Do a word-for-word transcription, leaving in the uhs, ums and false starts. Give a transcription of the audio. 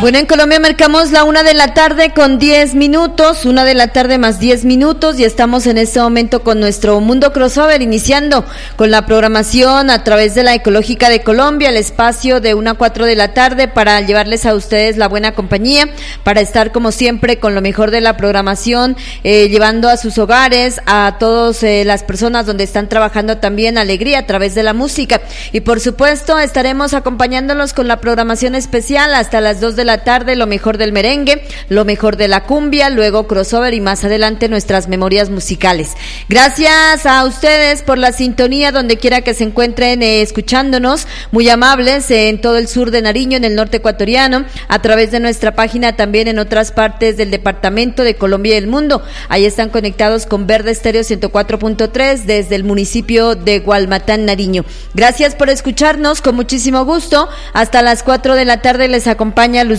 Bueno, en Colombia marcamos la una de la tarde con diez minutos, una de la tarde más diez minutos, y estamos en este momento con nuestro Mundo Crossover, iniciando con la programación a través de la Ecológica de Colombia, el espacio de una a cuatro de la tarde para llevarles a ustedes la buena compañía, para estar como siempre con lo mejor de la programación, eh, llevando a sus hogares, a todas eh, las personas donde están trabajando también alegría a través de la música, y por supuesto estaremos acompañándolos con la programación especial hasta las dos de la tarde, lo mejor del merengue, lo mejor de la cumbia, luego crossover y más adelante nuestras memorias musicales. Gracias a ustedes por la sintonía donde quiera que se encuentren eh, escuchándonos, muy amables eh, en todo el sur de Nariño, en el norte ecuatoriano, a través de nuestra página también en otras partes del departamento de Colombia y el mundo. Ahí están conectados con Verde Estéreo ciento cuatro punto tres desde el municipio de Gualmatán, Nariño. Gracias por escucharnos, con muchísimo gusto. Hasta las cuatro de la tarde les acompaña Luz